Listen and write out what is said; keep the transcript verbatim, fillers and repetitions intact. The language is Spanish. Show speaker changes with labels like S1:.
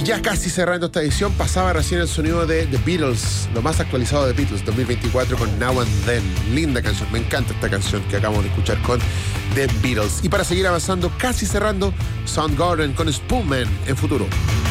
S1: Y ya casi cerrando esta edición, pasaba recién el sonido de The Beatles, lo más actualizado de Beatles, dos mil veinticuatro, con Now and Then. Linda canción, me encanta esta canción que acabamos de escuchar con The Beatles. Y para seguir avanzando, casi cerrando, Soundgarden con Spoonman en futuro.